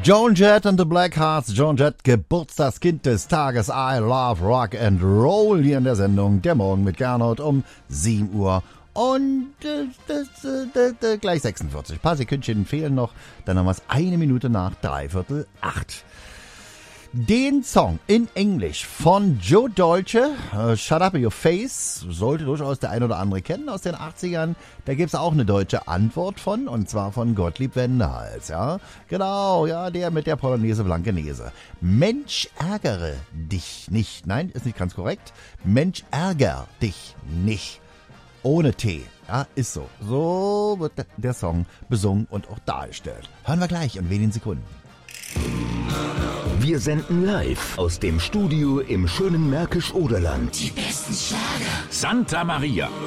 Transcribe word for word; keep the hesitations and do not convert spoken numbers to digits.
Joan Jett and the Blackhearts. Joan Jett, Geburtstagskind des Tages. I love Rock and Roll hier in der Sendung Der Morgen mit Gernot um sieben Uhr und äh, das, äh, äh, gleich sechsundvierzig. Ein paar Sekündchen fehlen noch. Dann haben wir es eine Minute nach dreiviertel acht. Den Song in Englisch von Joe Dolce, uh, Shut Up Your Face, sollte durchaus der ein oder andere kennen aus den achtzigern. Da gibt's auch eine deutsche Antwort von, und zwar von Gottlieb Wendehals, ja. Genau, ja, der mit der Polonaise Blankenese. Mensch, ärgere dich nicht. Nein, ist nicht ganz korrekt. Mensch, ärger dich nicht. Ohne T, ja, ist so. So wird der Song besungen und auch dargestellt. Hören wir gleich in wenigen Sekunden. Wir senden live aus dem Studio im schönen Märkisch-Oderland. Die besten Schlager. Santa Maria.